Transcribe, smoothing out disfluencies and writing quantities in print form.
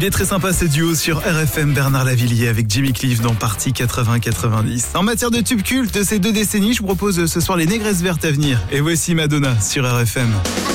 Il est très sympa ce duo sur RFM, Bernard Lavilliers avec Jimmy Cliff dans Partie 80-90. En matière de tubes cultes de ces 2 décennies, je vous propose ce soir les Négresses Vertes à venir. Et voici Madonna sur RFM.